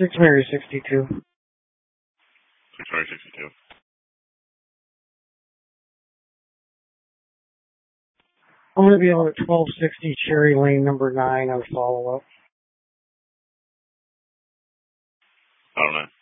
6 Mary 62. 6 Mary 62. I'm going to be on at 1260 Cherry Lane, number 9 on follow-up. I don't know.